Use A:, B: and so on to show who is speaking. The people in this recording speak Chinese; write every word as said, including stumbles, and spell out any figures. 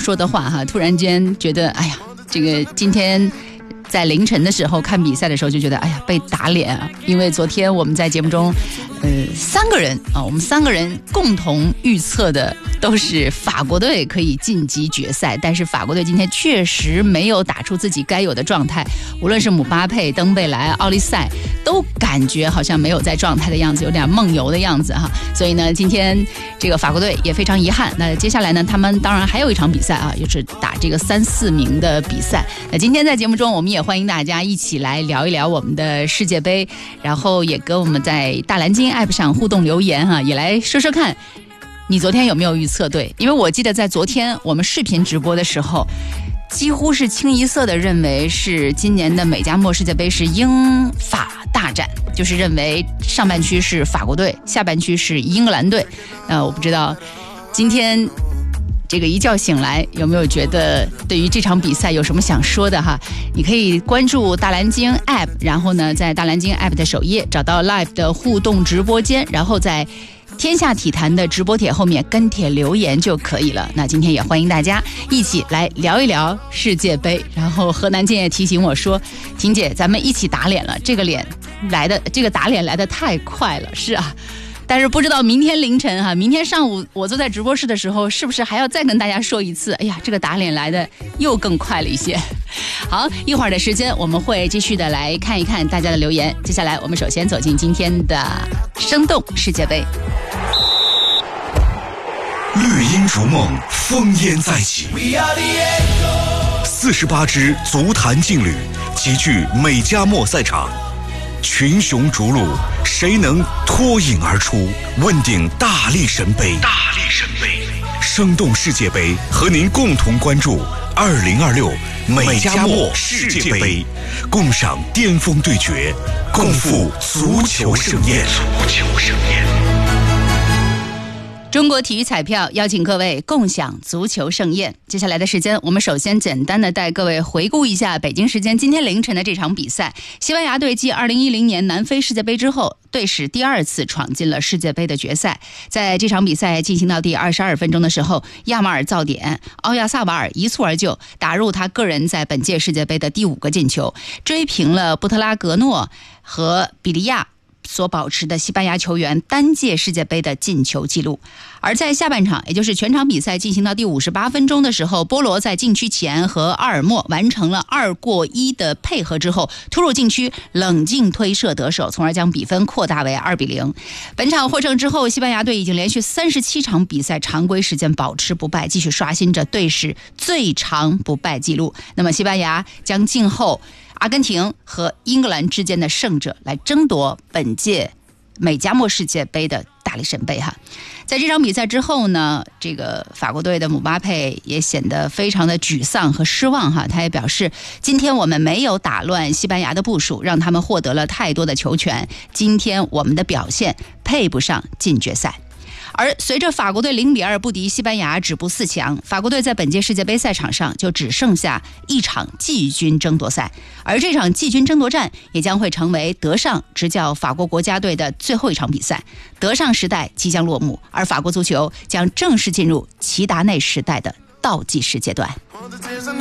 A: 说的话哈，突然间觉得哎呀，这个今天在凌晨的时候看比赛的时候就觉得哎呀被打脸啊，因为昨天我们在节目中呃三个人啊，我们三个人共同预测的都是法国队可以晋级决赛，但是法国队今天确实没有打出自己该有的状态，无论是姆巴佩、登贝莱、奥利塞都感觉好像没有在状态的样子，有点梦游的样子哈。所以呢，今天这个法国队也非常遗憾。那接下来呢，他们当然还有一场比赛啊，就是打这个三四名的比赛。那今天在节目中，我们也欢迎大家一起来聊一聊我们的世界杯，然后也跟我们在大蓝鲸 App 上互动留言哈，也来说说看你昨天有没有预测对？因为我记得在昨天我们视频直播的时候，几乎是清一色的认为是今年的美加墨世界杯是英法大战，就是认为上半区是法国队，下半区是英格兰队。呃，我不知道今天这个一觉醒来有没有觉得对于这场比赛有什么想说的哈？你可以关注大蓝鲸 App， 然后呢在大蓝鲸 App 的首页找到 Live 的互动直播间，然后在天下体坛的直播帖后面跟帖留言就可以了。那今天也欢迎大家一起来聊一聊世界杯。然后河南健也提醒我说，婷姐咱们一起打脸了，这个脸来的这个打脸来的太快了。是啊，但是不知道明天凌晨哈，明天上午我坐在直播室的时候，是不是还要再跟大家说一次？哎呀，这个打脸来的又更快了一些。好，一会儿的时间我们会继续的来看一看大家的留言。接下来我们首先走进今天的生动世界杯。
B: 绿茵逐梦，烽烟再起。四十八支足坛劲旅齐聚美加墨赛场，群雄逐鹿，谁能脱颖而出？问鼎大力神杯。大力神杯，生动世界杯，和您共同关注二零二六美加墨世界杯，共赏巅峰对决，共赴足球盛宴。足球盛宴。
A: 中国体育彩票邀请各位共享足球盛宴。接下来的时间，我们首先简单的带各位回顾一下北京时间今天凌晨的这场比赛。西班牙队继二零一零年南非世界杯之后，队史第二次闯进了世界杯的决赛。在这场比赛进行到第二十二分钟的时候，亚马尔造点，奥亚萨瓦尔一蹴而就，打入他个人在本届世界杯的第五个进球，追平了布特拉格诺和比利亚所保持的西班牙球员单届世界杯的进球记录。而在下半场，也就是全场比赛进行到第五十八分钟的时候，波罗在禁区前和阿尔莫完成了二过一的配合之后，突入禁区冷静推射得手，从而将比分扩大为二比零。本场获胜之后，西班牙队已经连续三十七场比赛常规时间保持不败，继续刷新着队史最长不败记录。那么西班牙将静候阿根廷和英格兰之间的胜者来争夺本届美加墨世界杯的大力神杯哈。在这场比赛之后呢，这个法国队的姆巴佩也显得非常的沮丧和失望哈。他也表示，今天我们没有打乱西班牙的部署，让他们获得了太多的球权，今天我们的表现配不上进决赛。而随着法国队零比二不敌西班牙止步四强，法国队在本届世界杯赛场上就只剩下一场季军争夺赛，而这场季军争夺战也将会成为德尚执教法国国家队的最后一场比赛。德尚时代即将落幕，而法国足球将正式进入齐达内时代的倒计时阶段。